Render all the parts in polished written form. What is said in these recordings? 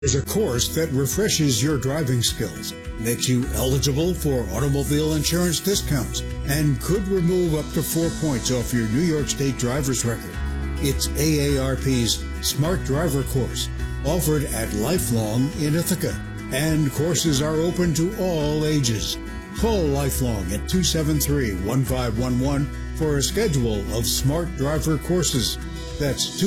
is a course that refreshes your driving skills, makes you eligible for automobile insurance discounts, and could remove up to 4 points off your New York State driver's record. It's AARP's Smart Driver course, offered at Lifelong in Ithaca. And courses are open to all ages. Call Lifelong at 273-1511 for a schedule of Smart Driver courses. That's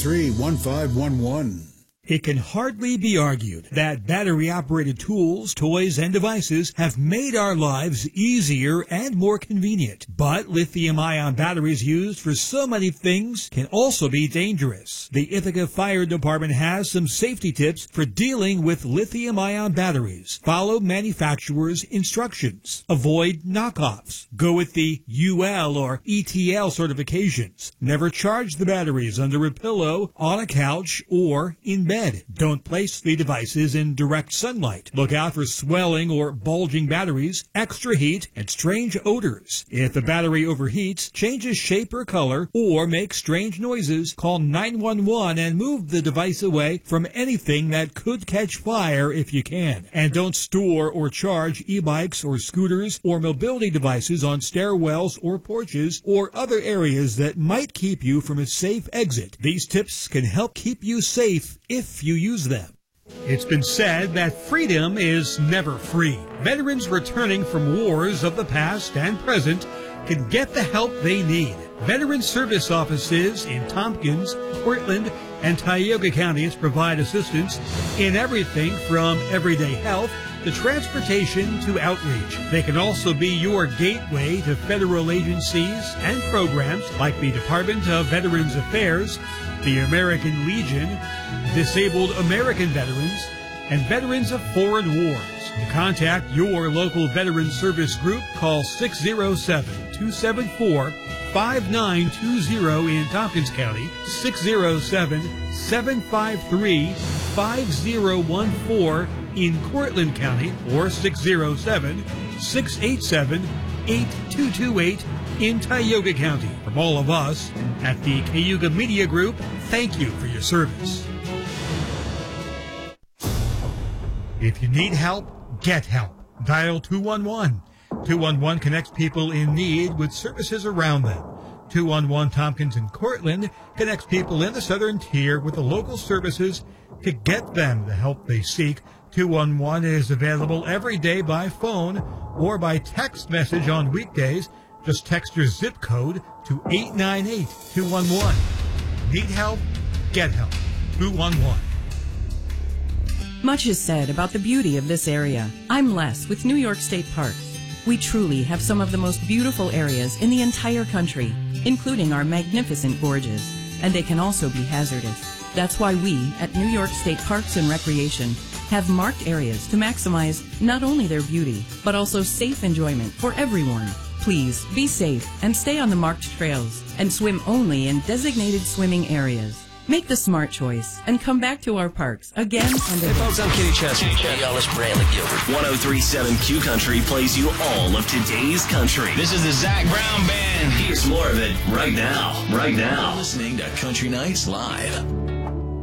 273-1511. It can hardly be argued that battery-operated tools, toys, and devices have made our lives easier and more convenient. But lithium-ion batteries used for so many things can also be dangerous. The Ithaca Fire Department has some safety tips for dealing with lithium-ion batteries. Follow manufacturer's instructions. Avoid knockoffs. Go with the UL or ETL certifications. Never charge the batteries under a pillow, on a couch, or in bed. Don't place the devices in direct sunlight. Look out for swelling or bulging batteries, extra heat, and strange odors. If the battery overheats, changes shape or color, or makes strange noises, call 911 and move the device away from anything that could catch fire if you can. And don't store or charge e-bikes or scooters or mobility devices on stairwells or porches or other areas that might keep you from a safe exit. These tips can help keep you safe if you use them. It's been said that freedom is never free. Veterans returning from wars of the past and present can get the help they need. Veteran service offices in Tompkins, Cortland, and Tioga counties provide assistance in everything from everyday health to transportation to outreach. They can also be your gateway to federal agencies and programs like the Department of Veterans Affairs, the American Legion, Disabled American Veterans, and Veterans of Foreign Wars. To contact your local Veteran Service Group, call 607-274-5920 in Tompkins County, 607-753-5014 in Cortland County, or 607-687-8228 in Tioga County. From all of us at the Cayuga Media Group, thank you for your service. If you need help, get help. Dial 211. 211 connects people in need with services around them. 211 Tompkins and Cortland connects people in the southern tier with the local services to get them the help they seek. 211 is available every day by phone or by text message on weekdays. Just text your zip code to 898-211. Need help? Get help. 211. Much is said about the beauty of this area. I'm Les with New York State Parks. We truly have some of the most beautiful areas in the entire country, including our magnificent gorges, and they can also be hazardous. That's why we at New York State Parks and Recreation have marked areas to maximize not only their beauty, but also safe enjoyment for everyone. Please be safe and stay on the marked trails and swim only in designated swimming areas. Make the smart choice and come back to our parks again and again. Hey folks, I'm Kenny Chesney. Hey y'all, it's Bradley Gilbert. 103.7 Q Country plays you all of today's country. This is the Zach Brown Band. Here's more of it right now. Right now. You're listening to Country Nights Live.